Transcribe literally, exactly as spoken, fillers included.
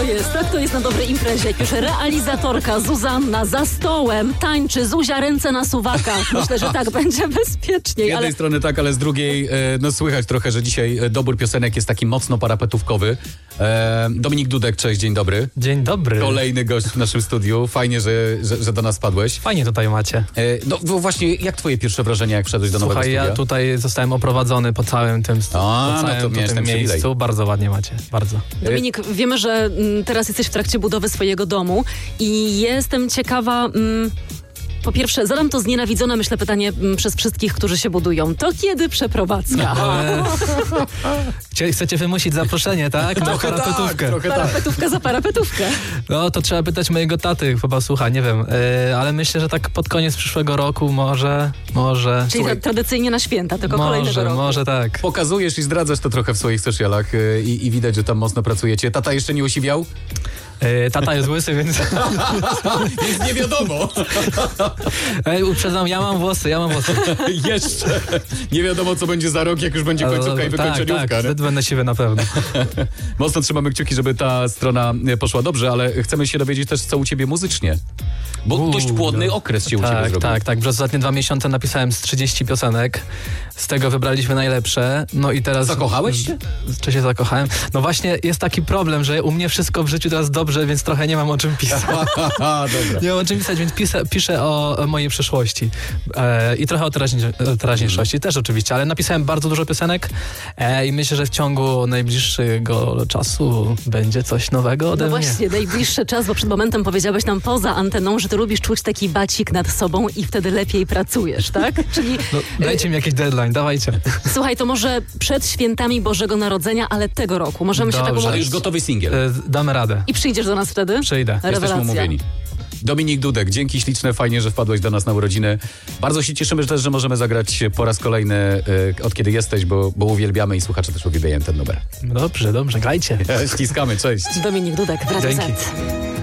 jest, tak to jest na dobrej imprezie. Jak już realizatorka Zuzanna za stołem tańczy, Zuzia ręce na suwakach. Myślę, że tak będzie bezpieczniej. Z jednej ale... strony tak, ale z drugiej no słychać trochę, że dzisiaj dobór piosenek jest taki mocno parapetówkowy. E, Dominik Dudek, cześć, dzień dobry. Dzień dobry. Kolejny gość w naszym studiu. Fajnie, że, że, że do nas padłeś. Fajnie tutaj macie. E, no właśnie, jak twoje pierwsze wrażenia, jak wszedłeś do Słuchaj, nowego studia? ja tutaj zostałem oprowadzony po całym tym, stu- A, po no całym to miałeś tym ten przywilej. miejscu. Bardzo ładnie macie, bardzo. Dominik, wiemy, że mm, teraz jesteś w trakcie budowy swojego domu i jestem ciekawa... Mm, Po pierwsze, zadam to znienawidzone, myślę, pytanie m, przez wszystkich, którzy się budują. To kiedy przeprowadzka? Eee, chcecie wymusić zaproszenie, tak? Na Trochę parapetówkę. tak, trochę tak. Parapetówka za parapetówkę. No to trzeba pytać mojego taty, chyba słucha, nie wiem. Eee, ale myślę, że tak pod koniec przyszłego roku może, może... Czyli Słuchaj, tra- tradycyjnie na święta, tylko kolejnego Może, roku. może tak. Pokazujesz i zdradzasz to trochę w swoich socialach y, i, i widać, że tam mocno pracujecie. Tata jeszcze nie osiwiał? Eee, tata jest łysy, więc... Więc nie wiadomo. Ej, uprzedzam, ja mam włosy, ja mam włosy. Jeszcze. Nie wiadomo, co będzie za rok, jak już będzie końcówka i wykończeniówka. Tak, tak, nie? wtedy będę siwy na pewno. Mocno trzymamy kciuki, żeby ta strona poszła dobrze, ale chcemy się dowiedzieć też, co u ciebie muzycznie. Bo Uuu, dość płodny no. okres się u ciebie Tak, zrobił. tak, tak. Przez ostatnie dwa miesiące napisałem z trzydzieści piosenek. Z tego wybraliśmy najlepsze. No i teraz... Zakochałeś się? Czy się zakochałem? No właśnie jest taki problem, że u mnie wszystko w życiu teraz dobrze, więc trochę nie mam o czym pisać. Dobra. Nie mam o czym pisać, więc piszę, piszę o, o mojej przeszłości. E, I trochę o teraźnie, teraźniejszości też oczywiście, ale napisałem bardzo dużo piosenek e, i myślę, że w ciągu najbliższego czasu będzie coś nowego ode No mnie. właśnie, najbliższy czas, bo przed momentem powiedziałeś nam poza anteną, że ty lubisz czuć taki bacik nad sobą i wtedy lepiej pracujesz, tak? Czyli No, dajcie mi jakiś deadline, dawajcie. słuchaj, to może przed świętami Bożego Narodzenia, ale tego roku. Możemy się tak Dobrze. Ale umówić? już gotowy singiel. E, damy radę. I przyjdziesz do nas wtedy? Przyjdę. Jesteśmy Rewelacja. umówieni. Dominik Dudek, dzięki śliczne, fajnie, że wpadłeś do nas na urodziny. Bardzo się cieszymy też, że możemy zagrać po raz kolejny y, od kiedy jesteś, bo, bo uwielbiamy i słuchacze też uwielbiają ten numer. Dobrze, dobrze, grajcie. Ściskamy, cześć. Dominik Dudek w Radiu Dzięki. Z.